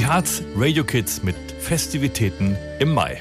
Harz Radio Kids mit Festivitäten im Mai.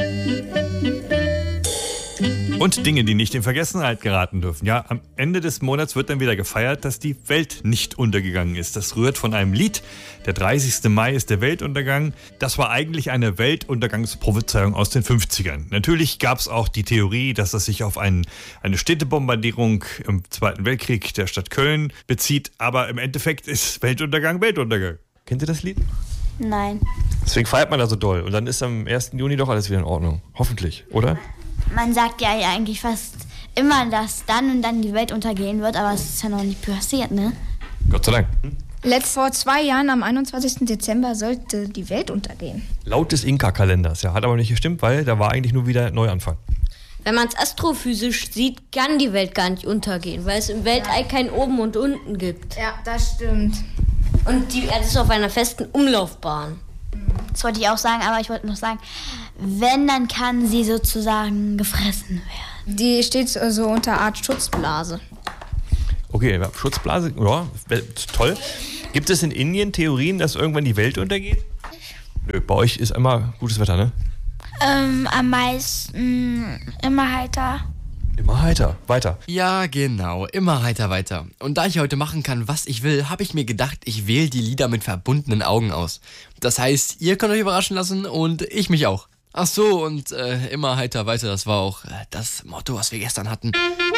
Und Dinge, die nicht in Vergessenheit geraten dürfen. Ja, am Ende des Monats wird dann wieder gefeiert, dass die Welt nicht untergegangen ist. Das rührt von einem Lied. Der 30. Mai ist der Weltuntergang. Das war eigentlich eine Weltuntergangsprophezeiung aus den 50ern. Natürlich gab es auch die Theorie, dass es sich auf eine Städtebombardierung im Zweiten Weltkrieg der Stadt Köln bezieht. Aber im Endeffekt ist Weltuntergang Weltuntergang. Kennt ihr das Lied? Nein. Deswegen feiert man da so doll. Und dann ist am 1. Juni doch alles wieder in Ordnung. Hoffentlich, oder? Man sagt ja eigentlich fast immer, dass dann und dann die Welt untergehen wird, aber es ist ja noch nicht passiert, ne? Gott sei Dank. Vor 2 Jahren, am 21. Dezember, sollte die Welt untergehen. Laut des Inka-Kalenders, ja. Hat aber nicht gestimmt, weil da war eigentlich nur wieder Neuanfang. Wenn man es astrophysisch sieht, kann die Welt gar nicht untergehen, weil es im Weltall kein Oben und Unten gibt. Ja, das stimmt. Und die Erde ist auf einer festen Umlaufbahn. Das wollte ich auch sagen, aber ich wollte noch sagen, wenn, dann kann sie sozusagen gefressen werden. Die steht so unter Art Schutzblase. Okay, Schutzblase, ja, toll. Gibt es in Indien Theorien, dass irgendwann die Welt untergeht? Nö, bei euch ist immer gutes Wetter, ne? Am meisten immer heiter. Immer heiter, weiter. Ja, genau, immer heiter weiter. Und da ich heute machen kann, was ich will, habe ich mir gedacht, ich wähle die Lieder mit verbundenen Augen aus. Das heißt, ihr könnt euch überraschen lassen und ich mich auch. Ach so, und immer heiter weiter, das war auch das Motto, was wir gestern hatten.